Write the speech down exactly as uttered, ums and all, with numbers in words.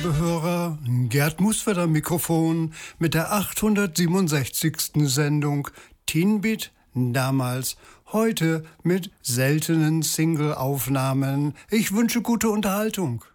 liebe Hörer, Gerd Musford am Mikrofon mit der achthundertsiebenundsechzigsten Sendung Teen Beat damals, heute mit seltenen Single-Aufnahmen. Ich wünsche gute Unterhaltung.